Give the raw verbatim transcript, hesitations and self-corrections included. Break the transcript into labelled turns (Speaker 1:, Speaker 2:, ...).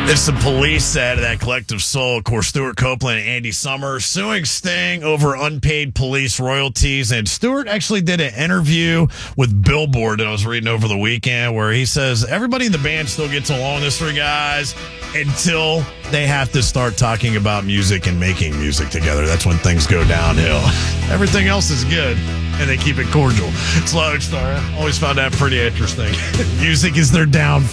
Speaker 1: It's the Police said that Collective Soul. Of course, Stuart Copeland and Andy Summers suing Sting over unpaid police royalties. And Stuart actually did an interview with Billboard that I was reading over the weekend where he says everybody in the band still gets along, these three guys, until they have to start talking about music and making music together. That's when things go downhill. Everything else is good, and they keep it cordial. It's Lodestar. Always found that pretty interesting. Music is their downfall.